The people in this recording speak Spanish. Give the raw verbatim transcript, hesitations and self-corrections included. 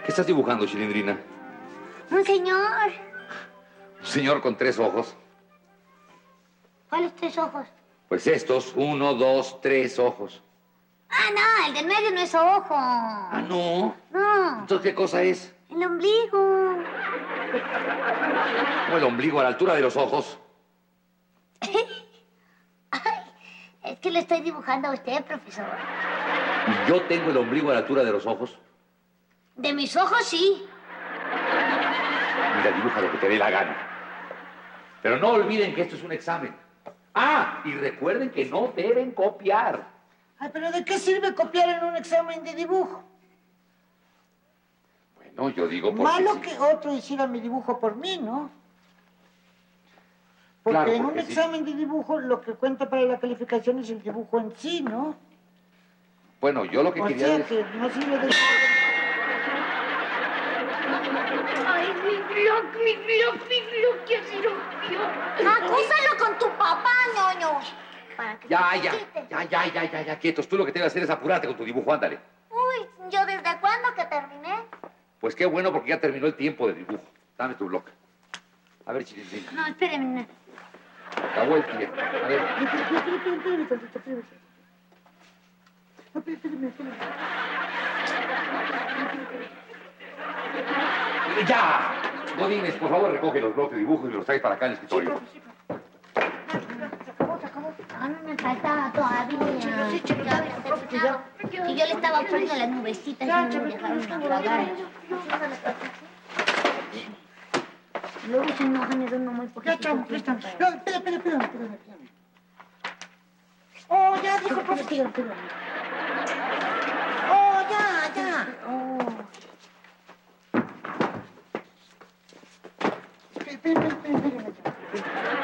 ¿Qué estás dibujando, Chilindrina? Un señor. Un señor con tres ojos. ¿Cuáles tres ojos? Pues estos, uno, dos, tres ojos. Ah, no, el del medio no es ojo. Ah, ¿no? No. ¿Entonces qué cosa es? El ombligo. ¿Cómo el ombligo a la altura de los ojos? Ay, es que le estoy dibujando a usted, profesor. ¿Y yo tengo el ombligo a la altura de los ojos? De mis ojos, sí. Mira, dibuja lo que te dé la gana. Pero no olviden que esto es un examen. Ah, y recuerden que no deben copiar. Ay, pero ¿de qué sirve copiar en un examen de dibujo? Bueno, yo digo porque... Malo sí. que otro hiciera mi dibujo por mí, ¿no? Porque Claro, en porque un sí. examen de dibujo lo que cuenta para la calificación es el dibujo en sí, ¿no? Bueno, yo lo que O quería sea decir... que no sirve de... Ay, mi blog, mi blog, mi blog, ya se rompió. Acúsalo con tu papá, ñoño. Para que Ya, te ya, quite. ya, ya, ya, ya, ya, quietos. Tú lo que debes hacer es apurarte con tu dibujo, ándale. Uy, ¿yo desde cuándo que terminé? Pues qué bueno, porque ya terminó el tiempo de dibujo. Dame tu bloque. A ver, Chilindrina. No, espéreme. Acabó el tiempo. A ver. Espérame, espérame, tantito, espérame. No, espérame, espérame. ¡Ya! Godínez, por favor, recoge los bloques de dibujo y los traes para acá en el escritorio. Ah, no me faltaba todavía. Sí, chico, Ya había terminado. Y yo le estaba poniendo las nubecitas y no me dejaron apagar. Luego se enojan y son muy poquito. Ya, chamo, préstame. No, espera, espera, espera, espera, espera. Oh, ya, dijo el profesor. Espera. Oh, ya, ya. Oh. Espera, espera, espera, espera.